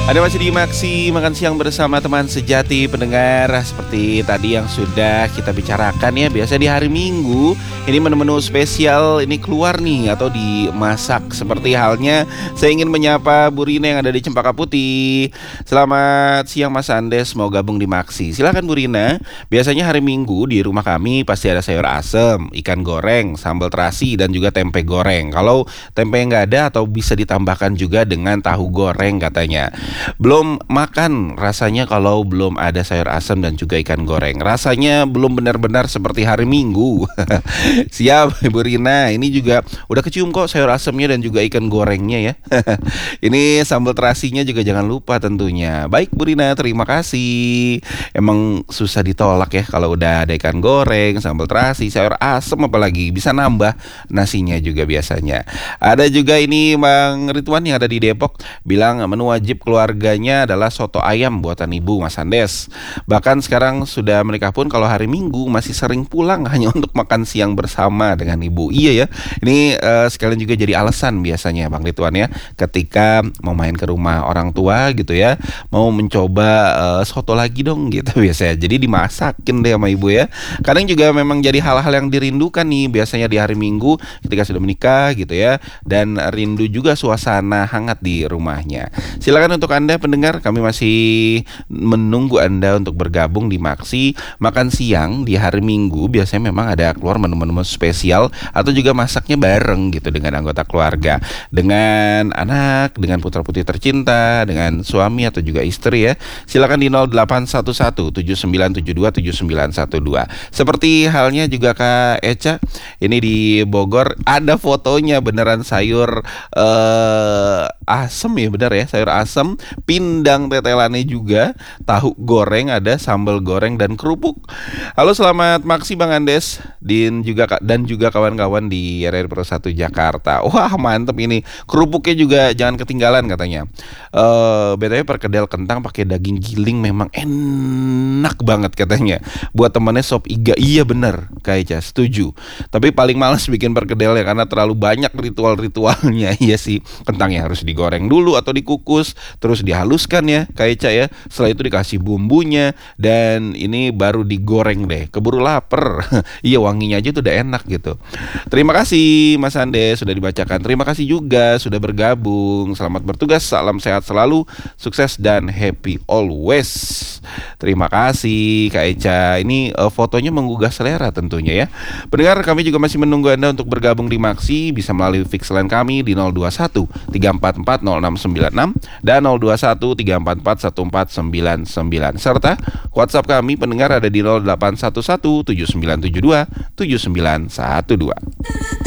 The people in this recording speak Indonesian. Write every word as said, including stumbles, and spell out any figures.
Ada masih di Maksi Makan Siang bersama teman sejati pendengar. Seperti tadi yang sudah kita bicarakan ya, biasa di hari Minggu ini menu-menu spesial ini keluar nih atau dimasak. Seperti halnya saya ingin menyapa Bu Rina yang ada di Cempaka Putih. Selamat siang Mas Andes, mau gabung di Maksi. Silakan Bu Rina. Biasanya hari Minggu di rumah kami pasti ada sayur asem, ikan goreng, sambal terasi dan juga tempe goreng. Kalau tempe nggak ada atau bisa ditambahkan juga dengan tahu goreng katanya. Belum makan rasanya kalau belum ada sayur asam dan juga ikan goreng. Rasanya belum benar-benar seperti hari Minggu. Siap Ibu Rina. Ini juga udah kecium kok sayur asamnya dan juga ikan gorengnya ya. Ini sambal terasinya juga jangan lupa tentunya. Baik Bu Rina, terima kasih. Emang susah ditolak ya kalau udah ada ikan goreng, sambal terasi, sayur asam apalagi bisa nambah nasinya juga biasanya. Ada juga ini Bang Ridwan yang ada di Depok bilang menu wajib keluarganya adalah soto ayam buatan ibu Mas Andes. Bahkan sekarang sudah menikah pun kalau hari Minggu masih sering pulang hanya untuk makan siang bersama dengan ibu. Iya ya, ini uh, sekalian juga jadi alasan biasanya Bang Ridwan ya, ketika mau main ke rumah orang tua gitu ya, mau mencoba uh, soto lagi dong gitu biasanya. Jadi dimasakin deh sama ibu ya. Kadang juga memang jadi hal-hal yang dirindukan nih biasanya di hari Minggu ketika sudah menikah gitu ya, dan rindu juga suasana hangat di rumahnya. Silakan untuk Anda pendengar, kami masih menunggu Anda untuk bergabung di Maksi Makan Siang di hari Minggu. Biasanya memang ada keluar menu-menu spesial atau juga masaknya bareng gitu dengan anggota keluarga, dengan anak, dengan putra-putri tercinta, dengan suami atau juga istri ya. Silakan di nol delapan satu satu tujuh sembilan tujuh dua tujuh sembilan satu dua. Seperti halnya juga Kak Eca, ini di Bogor ada fotonya beneran sayur uh, asem ya, benar ya, sayur asem, pindang tetelannya juga, tahu goreng ada, sambal goreng dan kerupuk. Halo, selamat Maksi Bang Andes din juga dan juga kawan-kawan di R R Pro satu Jakarta. Wah, mantep ini. Kerupuknya juga jangan ketinggalan katanya. Eh, B T W perkedel kentang pakai daging giling memang enak banget katanya. Buat temannya sop iga. Iya bener, kayaknya setuju. Tapi paling males bikin perkedelnya karena terlalu banyak ritual-ritualnya. Iya sih, kentangnya harus digoreng dulu atau dikukus, terus dihaluskan ya kayak Ca ya. Setelah itu dikasih bumbunya dan ini baru digoreng deh. Keburu lapar. Iya, wanginya aja tuh udah enak gitu. Terima kasih Mas Andes sudah dibacakan. Terima kasih juga sudah bergabung. Selamat bertugas, salam sehat selalu, sukses dan happy always. Terima kasih Kak Eca. Ini uh, fotonya menggugah selera tentunya ya. Pendengar, kami juga masih menunggu Anda untuk bergabung di Maksi. Bisa melalui fix line kami di nol dua satu tiga empat empat nol enam sembilan enam dan nol dua satu tiga empat empat satu empat sembilan sembilan, serta WhatsApp kami pendengar ada di nol delapan satu satu tujuh sembilan tujuh dua tujuh sembilan satu dua.